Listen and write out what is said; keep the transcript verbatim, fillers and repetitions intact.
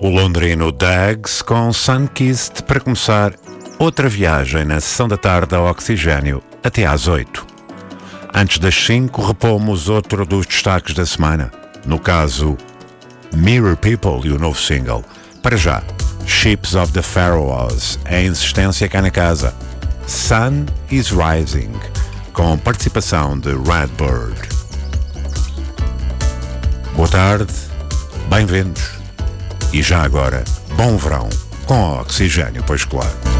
O londrino Dags com Sunkissed para começar outra viagem na sessão da tarde ao Oxigênio até às oito. Antes das cinco repomos outro dos destaques da semana, no caso Mirror People e o novo single. Para já, Ships of the Pharaohs, a insistência cá na casa. Sun is Rising, com participação de Redbird. Boa tarde, bem-vindos. E já agora, bom verão com o Oxigênio, pois claro.